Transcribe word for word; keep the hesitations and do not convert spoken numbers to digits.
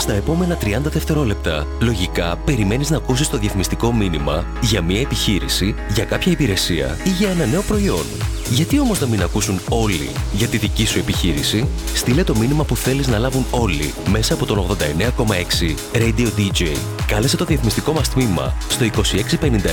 στα επόμενα τριάντα δευτερόλεπτα. Λογικά, περιμένεις να ακούσεις το διαφημιστικό μήνυμα για μια επιχείρηση, για κάποια υπηρεσία ή για ένα νέο προϊόν. Γιατί όμως να μην ακούσουν όλοι για τη δική σου επιχείρηση? Στείλε το μήνυμα που θέλεις να λάβουν όλοι μέσα από τον ογδόντα εννέα κόμμα έξι Radio ντι τζέι. Κάλεσε το διαφημιστικό μας τμήμα στο είκοσι έξι πενήντα